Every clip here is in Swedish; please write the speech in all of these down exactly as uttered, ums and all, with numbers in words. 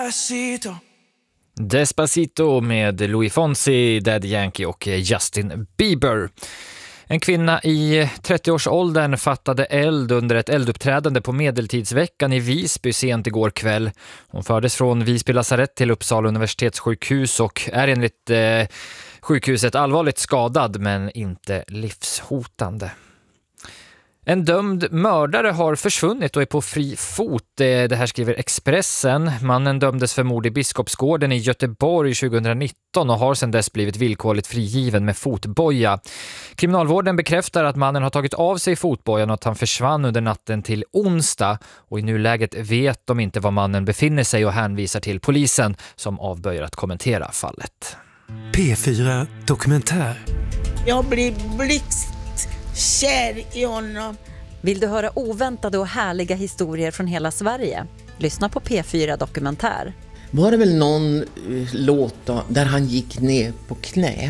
Despacito. Despacito med Louis Fonsi, Daddy Yankee och Justin Bieber. En kvinna i trettioårsåldern fattade eld under ett elduppträdande på Medeltidsveckan i Visby sent igår kväll. Hon fördes från Visby lasarett till Uppsala universitetssjukhus och är enligt eh, sjukhuset allvarligt skadad men inte livshotande. En dömd mördare har försvunnit och är på fri fot. Det här skriver Expressen. Mannen dömdes för mord i Biskopsgården i Göteborg tjugonitton och har sedan dess blivit villkorligt frigiven med fotboja. Kriminalvården bekräftar att mannen har tagit av sig fotbojan och att han försvann under natten till onsdag. Och i nuläget vet de inte var mannen befinner sig och hänvisar till polisen som avböjer att kommentera fallet. P fyra Dokumentär. Jag blir blixt kär i honom. Vill du höra oväntade och härliga historier från hela Sverige? Lyssna på P fyra Dokumentär. Var det väl någon uh, låt då, där han gick ner på knä?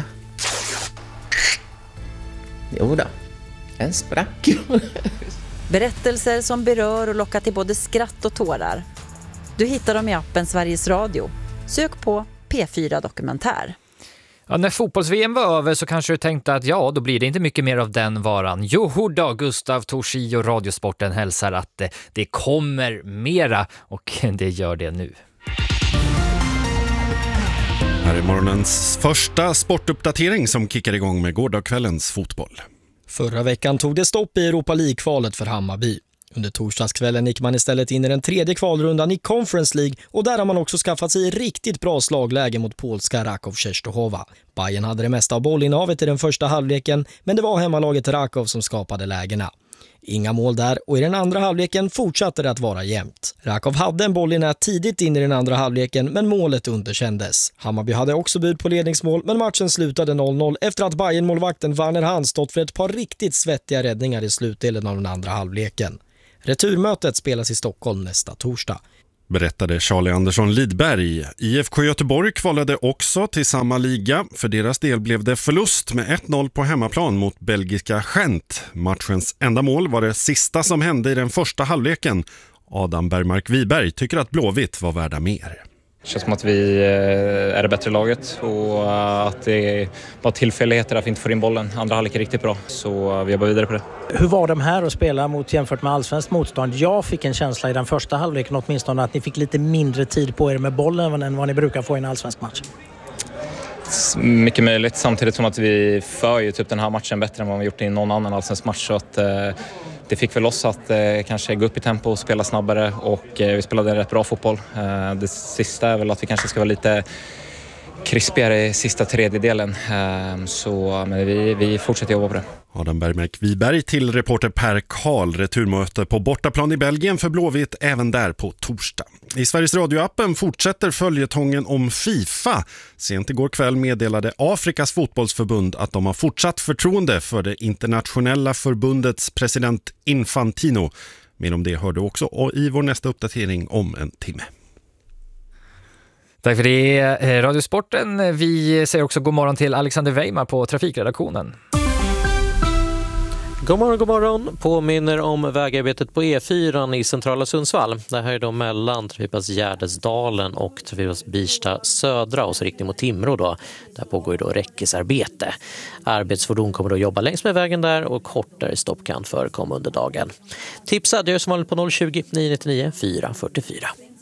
Jo då, en sprack. Berättelser som berör och lockar till både skratt och tårar. Du hittar dem i appen Sveriges Radio. Sök på P fyra Dokumentär. Ja, när fotbolls-V M var över så kanske du tänkte att ja, då blir det inte mycket mer av den varan. Jo då, Gustav Torsi och Radiosporten hälsar att det, det kommer mera och det gör det nu. Här är morgonens första sportuppdatering som kickar igång med gårdagskvällens fotboll. Förra veckan tog det stopp i Europa League-kvalet för Hammarby. Under torsdagskvällen gick man istället in i den tredje kvalrundan i Conference League och där har man också skaffat sig riktigt bra slagläge mot polska Raków Częstochowa. Bayern hade det mesta av bollinnehavet i den första halvleken, men det var hemmalaget Raków som skapade lägena. Inga mål där och i den andra halvleken fortsatte det att vara jämnt. Raków hade en boll i nät tidigt in i den andra halvleken men målet underkändes. Hammarby hade också bud på ledningsmål men matchen slutade noll noll efter att Bayern-målvakten Werner Hand stått för ett par riktigt svettiga räddningar i slutdelen av den andra halvleken. Returmötet spelas i Stockholm nästa torsdag. Berättade Charlie Andersson Lidberg. I F K Göteborg kvalade också till samma liga. För deras del blev det förlust med ett noll på hemmaplan mot belgiska Gent. Matchens enda mål var det sista som hände i den första halvleken. Adam Bergmark-Wiberg tycker att Blåvitt var värda mer. Det känns som att vi är det bättre laget och att det var tillfälligheter att vi inte får in bollen. Andra halvlek är riktigt bra, så vi jobbar vidare på det. Hur var de här att spela mot jämfört med allsvenskt motstånd? Jag fick en känsla i den första halvleken åtminstone att ni fick lite mindre tid på er med bollen än vad ni brukar få i en allsvensk match. Mycket möjligt, samtidigt som att vi för ju typ den här matchen bättre än vad vi gjort i någon annan allsvensk match. Så att eh, det fick väl oss att eh, kanske gå upp i tempo och spela snabbare och eh, vi spelade en rätt bra fotboll. Eh, det sista är väl att vi kanske ska vara lite krispigare i sista tredjedelen. Eh, så men vi, vi fortsätter jobba på det. Adam Bergmark-Wiberg till reporter Per Karl. Returmöte på bortaplan i Belgien för Blåvitt även där på torsdag. I Sveriges Radio-appen fortsätter följetongen om FIFA. Sent igår kväll meddelade Afrikas fotbollsförbund att de har fortsatt förtroende för det internationella förbundets president Infantino. Men om det hör du också i vår nästa uppdatering om en timme. Tack för det, Radiosporten. Vi säger också god morgon till Alexander Weimar på trafikredaktionen. God morgon, god morgon. Påminner om vägarbetet på E fyra i centrala Sundsvall. Det här är då mellan Trafipas Gärdesdalen och Trafipas Birsta södra och så riktning mot Timrå då. Där pågår ju då räckesarbete. Arbetsfordon kommer att jobba längs med vägen där och kortare stopp kan förekomma under dagen. Tipsa, det är som vanligt på noll tjugo, nio nio nio, fyra fyra fyra.